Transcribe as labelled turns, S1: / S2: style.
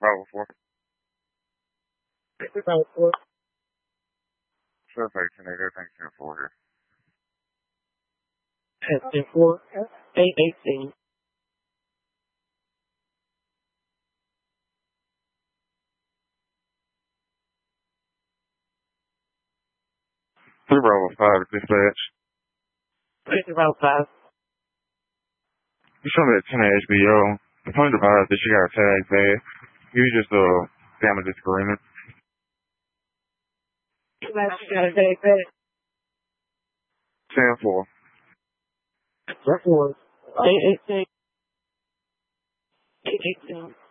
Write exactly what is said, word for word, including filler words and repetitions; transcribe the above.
S1: Bravo four.
S2: Bravo four.
S1: Suspect ten eight, everything's ten four here.
S2: ten four, eight eighteen.
S1: Three Bravo five, dispatch.
S2: Three Bravo five.
S1: You saw me at ten H B O. The point advised that she got tagged bad. You just a uh, family disagreement.
S2: She got a tag bad.
S1: ten four.
S2: ten four. eight eighteen. eight eighteen.